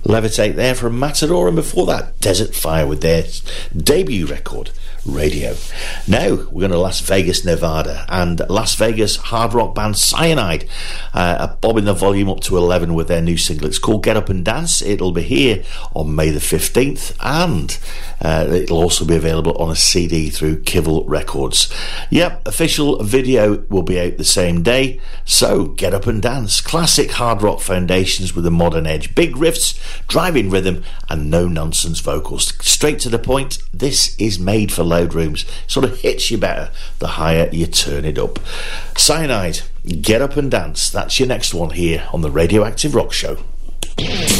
Levitate there from Matador, and before that, Desert Fire with their debut record, Radio. Now we're going to Las Vegas, Nevada, and Las Vegas hard rock band Cyanide are bobbing the volume up to 11 with their new single. It's called Get Up and Dance. It'll be here on May the 15th, and it'll also be available on a CD through Kivel Records. Yep, official video will be out the same day, so Get Up and Dance. Classic hard rock foundations with a modern edge. Big riffs, driving rhythm, and no-nonsense vocals. Straight to the point, this is made for load rooms. Sort of hits you better the higher you turn it up. Cyanide, Get Up and Dance. That's your next one here on the Radioactive Rock Show.